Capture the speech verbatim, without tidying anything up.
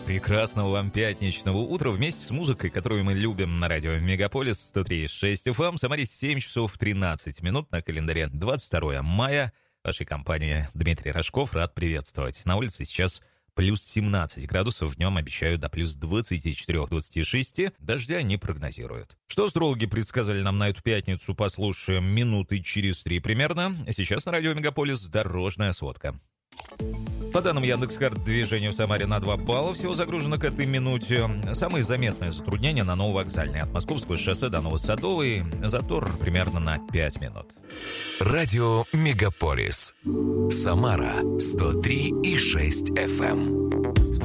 Прекрасного вам пятничного утра вместе с музыкой, которую мы любим на радио Мегаполис сто три и шесть эф эм. В Самаре семь часов тринадцать минут, на календаре двадцать второе мая. В вашей компании Дмитрий Рожков, рад приветствовать. На улице сейчас плюс семнадцать градусов, днем обещают до плюс двадцати четырёх — двадцати шести, дождя не прогнозируют. Что астрологи предсказали нам на эту пятницу, послушаем минуты через три примерно. Сейчас на радио Мегаполис дорожная сводка. По данным Яндекс.Карт, движение в Самаре на два балла всего загружено к этой минуте. Самые заметные затруднения на Нововокзальной. От Московского шоссе до Новосадовой затор примерно на пять минут. Радио Мегаполис. Самара сто три и шесть эф эм.